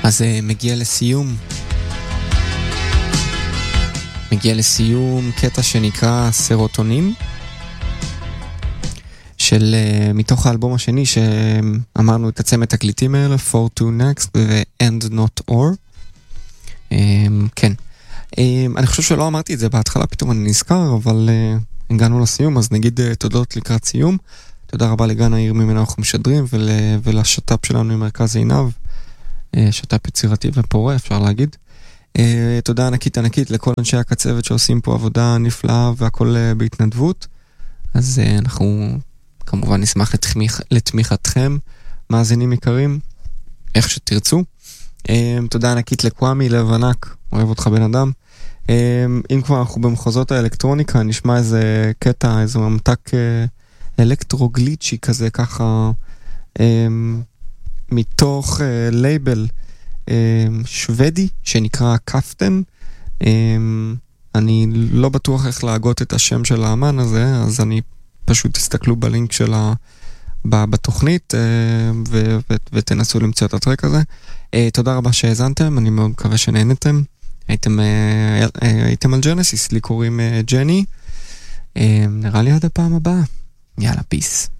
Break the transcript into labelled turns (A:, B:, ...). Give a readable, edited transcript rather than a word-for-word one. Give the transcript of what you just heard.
A: אז מגיע לסיום קטע שנקרא סרוטונין של מתוך האלבום השני שאמרנו את הצמד תקליטים האלה, For to Next ו-And Not Or. כן, אני חושב שלא אמרתי את זה בהתחלה, פתאום אני נזכר, אבל הגענו לסיום, אז נגיד תודות לקראת סיום. תודה רבה לגן העיר ממנו אנחנו משדרים, ולשת"פ שלנו עם מרכז עינב, שת"פ יצירתי ופורה, אפשר להגיד. תודה ענקית לכל אנשי הקצוות שעושים פה עבודה נפלאה והכל בהתנדבות. אז אנחנו כמובן נשמח לתמיכתכם, מאזינים יקרים, איך שתרצו. תודה ענקית לקוואמי, לב ענק, אוהב אותך בן אדם. אם כבר אנחנו במחוזות האלקטרוניקה, נשמע איזה קטע, איזה ממתק אלקטרוגליצ'י כזה, ככה מתוך לייבל שוודי שנקרא קפטן. אני לא בטוח איך להגות את השם של האמן הזה, אז אני פשוט תסתכלו בלינק שלה בתוכנית ותנסו למצוא את הטרק הזה. תודה רבה שהאזנתם, אני מאוד מקווה שנהנתם. הייתם על ג'נסיס, לי קוראים ג'ני. נראה לי עד הפעם הבאה. יאללה, פיס.